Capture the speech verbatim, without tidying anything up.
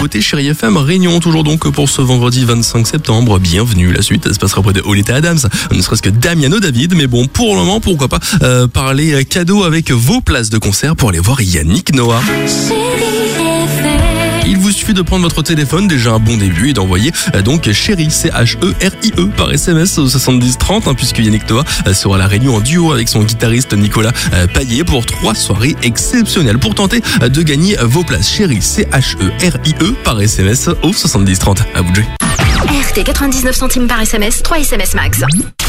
nouveautés Chérie F M Réunion, toujours donc pour ce vendredi vingt-cinq septembre. Bienvenue, la suite se passera près de Oleta Adams, ne serait-ce que Damiano David, mais bon, pour le moment, pourquoi pas euh, parler cadeau avec vos places de concert pour aller voir Yannick Noah. Il vous suffit de prendre votre téléphone, déjà un bon début, et d'envoyer euh, donc chérie, C H E R I E par S M S au soixante-dix trente, hein, puisque Yannick Noah euh, sera à la Réunion en duo avec son guitariste Nicolas euh, Paillet pour trois soirées exceptionnelles. Pour tenter euh, de gagner vos places, chérie, C H E R I E par S M S au soixante-dix trente. À vous de jouer. R T quatre-vingt-dix-neuf centimes par S M S, trois S M S max.